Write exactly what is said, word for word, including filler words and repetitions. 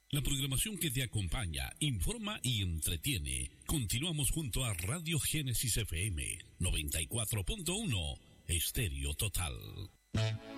La programación que te acompaña, informa y entretiene. Continuamos junto a Radio Génesis F M noventa y cuatro punto uno, Estéreo Total.